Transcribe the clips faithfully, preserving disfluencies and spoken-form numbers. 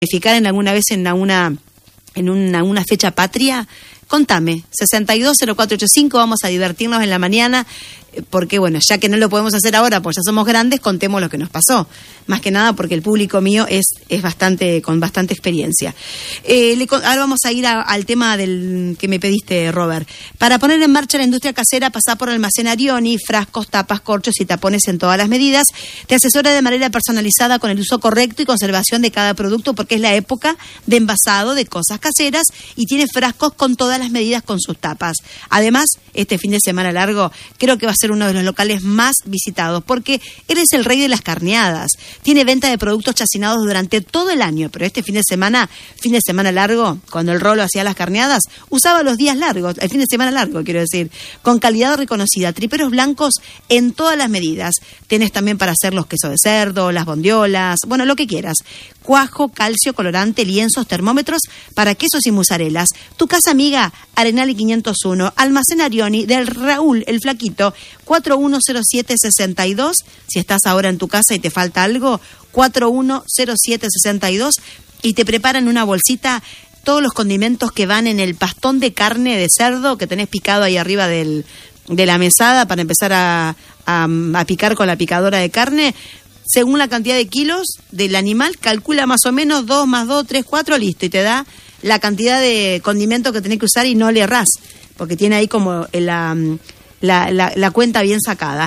planificar en alguna vez en alguna, en una, una fecha patria, contame, sesenta y dos cero cuatro ochenta y cinco, vamos a divertirnos en la mañana, porque bueno, ya que no lo podemos hacer ahora, pues ya somos grandes, contemos lo que nos pasó. Más que nada porque el público mío es, es bastante, con bastante experiencia. Eh, le, ahora vamos a ir a, al tema del que me pediste, Robert. Para poner en marcha la industria casera, pasá por Almacén Arioni, frascos, tapas, corchos y tapones en todas las medidas. Te asesora de manera personalizada con el uso correcto y conservación de cada producto, porque es la época de envasado de cosas caseras y tiene frascos con todas las medidas con sus tapas. Además, este fin de semana largo, creo que va a ser uno de los locales más visitados, porque eres el rey de las carneadas. Tiene venta de productos chacinados durante todo el año, pero este fin de semana, fin de semana largo, cuando el Rolo hacía las carneadas, usaba los días largos, el fin de semana largo, quiero decir, con calidad reconocida, triperos blancos en todas las medidas. Tenés también para hacer los quesos de cerdo, las bondiolas, bueno, lo que quieras. Cuajo, calcio, colorante, lienzos, termómetros para quesos y mozarelas. Tu casa amiga, Arenal quinientos uno, Almacén Arioni, del Raúl, el Flaquito, cuatro uno cero siete seis dos. Si estás ahora en tu casa y te falta algo, cuatro uno cero siete seis dos, y te preparan una bolsita todos los condimentos que van en el pastón de carne de cerdo que tenés picado ahí arriba del, de la mesada para empezar a, a, a picar con la picadora de carne. Según la cantidad de kilos del animal, calcula más o menos dos más dos, tres, cuatro, listo, y te da la cantidad de condimentos que tenés que usar y no le errás, porque tiene ahí como la, la, la, la cuenta bien sacada.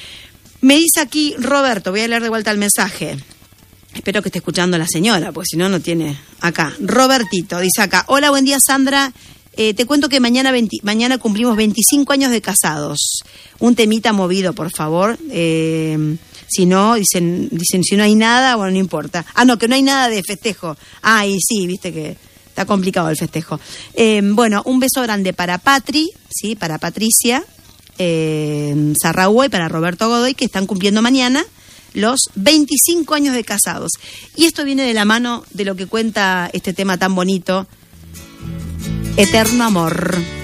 Me dice aquí Roberto, voy a leer de vuelta el mensaje. Espero que esté escuchando la señora, pues si no, no tiene acá. Robertito dice acá: hola, buen día, Sandra. Eh, te cuento que mañana, veinte, mañana cumplimos veinticinco años de casados. Un temita movido, por favor. Eh, si no, dicen, dicen, si no hay nada, bueno, no importa. Ah, no, que no hay nada de festejo. Ah, y sí, viste que está complicado el festejo. Eh, bueno, un beso grande para Patri, sí, para Patricia eh, Sarrahua y para Roberto Godoy, que están cumpliendo mañana los veinticinco años de casados. Y esto viene de la mano de lo que cuenta este tema tan bonito, Eterno Amor.